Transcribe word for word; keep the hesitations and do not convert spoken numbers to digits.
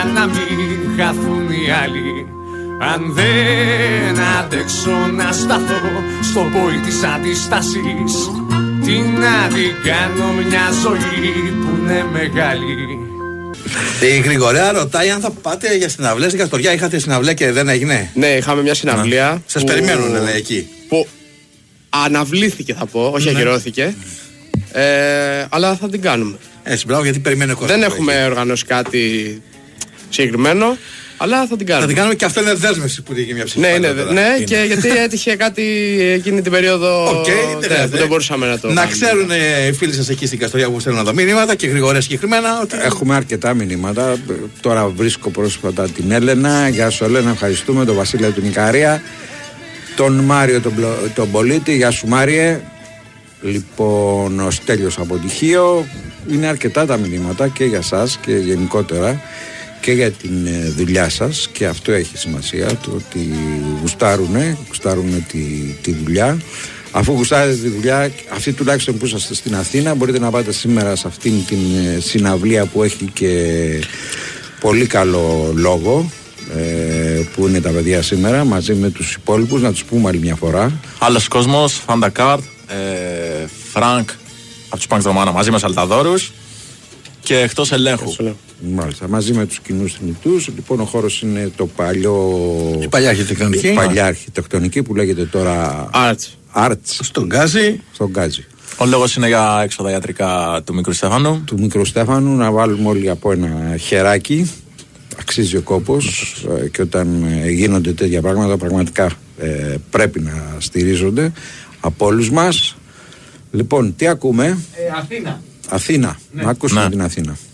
Να μην χαθούν οι άλλοι. Αν δεν αντέξω να σταθώ στο πόη της αντιστάσης, τι να την κάνω μια ζωή που είναι μεγάλη. Η Γρηγορέα ρωτάει αν θα πάτε για συναυλίες στην Καστοριά. Είχατε συναυλία και δεν έγινε? Ναι, είχαμε μια συναυλία. Σας που... περιμένουν, λέει, εκεί. Που αναβλήθηκε, θα πω, όχι ναι. ακυρώθηκε. Ε, αλλά θα την κάνουμε. Έτσι, μπράβο, γιατί περιμένει ο κόσμος. Δεν έχουμε εκεί οργανώσει κάτι συγκεκριμένο, αλλά θα την κάνουμε. Θα την κάνουμε και αυτό είναι δέσμευση που είχε μια ψυχή. Ναι, ναι, ναι, ναι, και γιατί έτυχε κάτι εκείνη την περίοδο okay, δεν, ναι, που δεν μπορούσαμε να το να κάνουμε. Ξέρουν οι φίλοι σας εκεί στην Καστοριά που στέλνουν εδώ μηνύματα και Γρηγορέα συγκεκριμένα. Ότι... Έχουμε αρκετά μηνύματα. Τώρα βρίσκω πρόσφατα την Έλενα. Γεια σου, Έλενα, ευχαριστούμε. Τον Βασίλειο του Νικαρία. Τον Μάριο τον, τον Πολίτη. Γεια σου, Μάριε. Λοιπόν, ο Στέλιος από Τυχείο. Είναι αρκετά τα μηνύματα και για σας και γενικότερα και για την δουλειά σας, και αυτό έχει σημασία, το ότι γουστάρουνε, γουστάρουνε τη, τη δουλειά. Αφού γουστάρετε τη δουλειά, αυτή τουλάχιστον που είσαστε στην Αθήνα, μπορείτε να πάτε σήμερα σε αυτήν την συναυλία που έχει και πολύ καλό λόγο, ε, που είναι τα παιδιά σήμερα μαζί με τους υπόλοιπους. Να τους πούμε άλλη μια φορά. Άλλος κόσμος, Φαντακάρτ, Φρανκ από τους Πανκ Δρομάνα μαζί με Σαλταδόρους και εκτός ελέγχου. Μάλιστα, μαζί με τους κοινούς θνητούς. Λοιπόν, ο χώρος είναι το παλιό. Η παλιά αρχιτεκτονική. Η παλιά αρχιτεκτονική που λέγεται τώρα Arts. Arts. Στον Γκάζι. Στον Γκάζι. Ο λόγος είναι για έξοδα ιατρικά του Μικρού Στέφανου. Του Μικρού Στέφανου, να βάλουμε όλοι από ένα χεράκι. Αξίζει ο κόπος. ε, και όταν ε, γίνονται τέτοια πράγματα, πραγματικά ε, πρέπει να στηρίζονται από όλους μας. Λοιπόν, τι ακούμε? Ε, Αθήνα. Αθήνα. Ναι. Να ακούσουμε ναι. την Αθήνα.